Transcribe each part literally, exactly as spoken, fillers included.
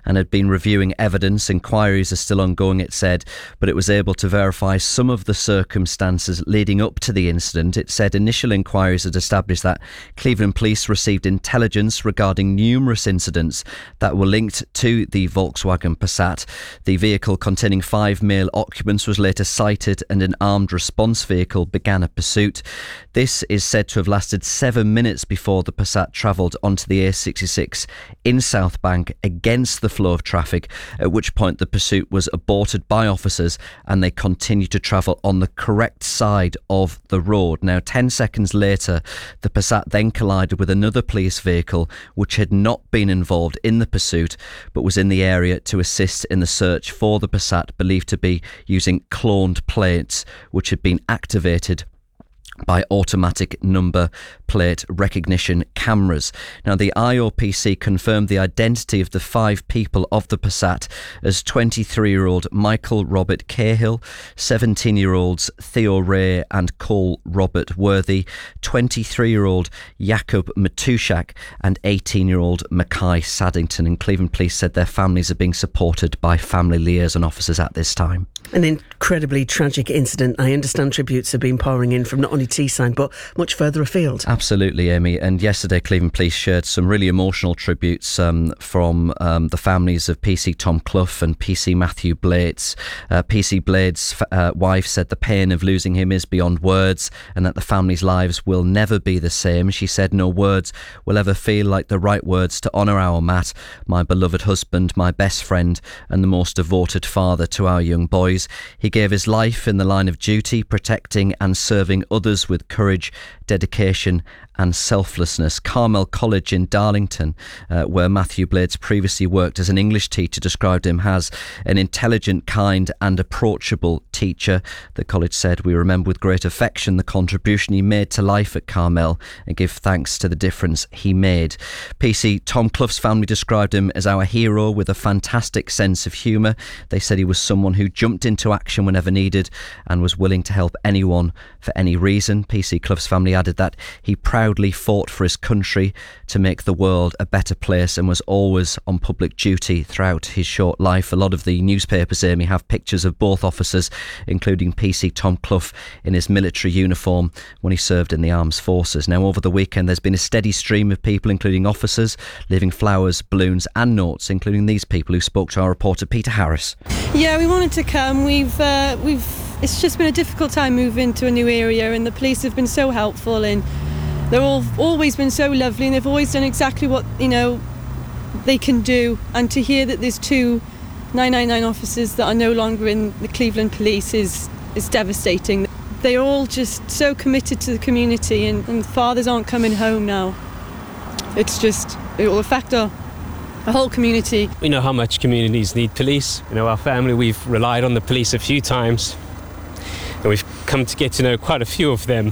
and had been reviewing evidence. Inquiries are still ongoing, it said, but it was able to verify some of the circumstances leading up to the incident. It said initial inquiries had established that Cleveland police received intelligence regarding numerous incidents that were linked to the Volkswagen Passat. The vehicle containing five male occupants was later sighted and an armed response vehicle began a pursuit. This is said to have lasted seven minutes before the Passat travelled onto the A sixty-six in South Bank against the flow of traffic, at which point the pursuit was aborted by officers and they continued to travel on the correct side of the road. Now, ten seconds later, the Passat then collided with another police vehicle which had not been involved in the pursuit but was in the area to assist in the search for the Passat, believed to be using cloned plates which had been activated by automatic number plate recognition cameras. Now, the I O P C confirmed the identity of the five people of the Passat as twenty-three-year-old Michael Robert Cahill, seventeen-year-olds Theo Ray and Cole Robert Worthy, twenty-three-year-old Jakub Matuszak and eighteen-year-old Mackay Saddington. And Cleveland Police said their families are being supported by family liaison officers at this time. An incredibly tragic incident. I understand tributes have been pouring in from not only Teesside but much further afield. Absolutely, Amy. And yesterday Cleveland Police shared some really emotional tributes um, from um, the families of P C Tom Clough and P C Matthew Blades. Uh, P C Blades' uh, wife said the pain of losing him is beyond words and that the family's lives will never be the same. She said no words will ever feel like the right words to honour our Matt, my beloved husband, my best friend and the most devoted father to our young boys. He gave his life in the line of duty, protecting and serving others with courage, dedication and selflessness. Carmel College in Darlington, uh, where Matthew Blades previously worked as an English teacher, described him as an intelligent, kind and approachable teacher. The college said, "We remember with great affection the contribution he made to life at Carmel and give thanks to the difference he made." P C Tom Clough's family described him as our hero with a fantastic sense of humour. They said he was someone who jumped into action whenever needed and was willing to help anyone for any reason. P C Clough's family added that he proudly fought for his country to make the world a better place and was always on public duty throughout his short life. A lot of the newspapers, Amy, have pictures of both officers, including P C Tom Clough in his military uniform when he served in the armed forces. Now, over the weekend, there's been a steady stream of people, including officers, leaving flowers, balloons and notes, including these people who spoke to our reporter Peter Harris. Yeah, we wanted to come. We've uh, we've it's just been a difficult time moving to a new area, and the police have been so helpful, and they've all always been so lovely, and they've always done exactly what, you know, they can do. And to hear that there's two nine nine nine officers that are no longer in the Cleveland Police is is devastating. They're all just so committed to the community, and, and fathers aren't coming home now. It's just, it will affect our the whole community. We know how much communities need police. You know, our family, we've relied on the police a few times and we've come to get to know quite a few of them.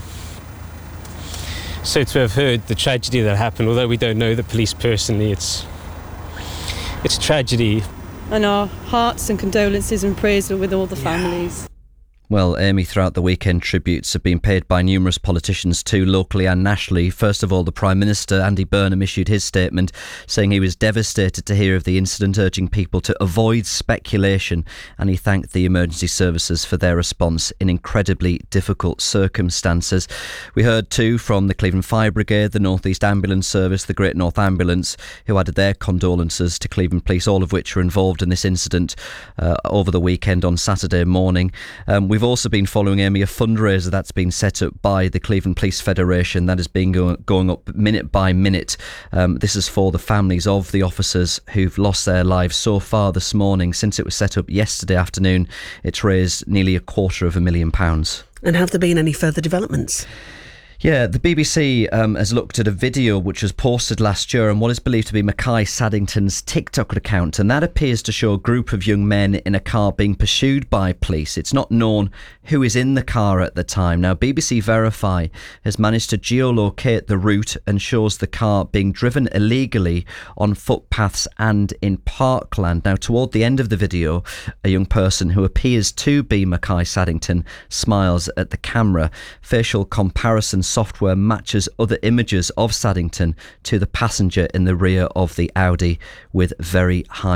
So to have heard the tragedy that happened, although we don't know the police personally, it's it's a tragedy. And our hearts and condolences and prayers are with all the families. Well, Amy, throughout the weekend, tributes have been paid by numerous politicians too, locally and nationally. First of all, the Prime Minister, Andy Burnham, issued his statement saying he was devastated to hear of the incident, urging people to avoid speculation, and he thanked the emergency services for their response in incredibly difficult circumstances. We heard too from the Cleveland Fire Brigade, the North East Ambulance Service, the Great North Ambulance, who added their condolences to Cleveland Police, all of which were involved in this incident uh, over the weekend on Saturday morning. Um, We've also been following, Amy, a fundraiser that's been set up by the Cleveland Police Federation that has been go- going up minute by minute. Um, this is for the families of the officers who've lost their lives so far this morning. Since it was set up yesterday afternoon, it's raised nearly a quarter of a million pounds. And have there been any further developments? Yeah, the B B C um, has looked at a video which was posted last year on what is believed to be Mackay Saddington's TikTok account, and that appears to show a group of young men in a car being pursued by police. It's not known who is in the car at the time. Now, B B C Verify has managed to geolocate the route and shows the car being driven illegally on footpaths and in parkland. Now, toward the end of the video, a young person who appears to be Mackay Saddington smiles at the camera. Facial comparison software matches other images of Saddington to the passenger in the rear of the Audi with very high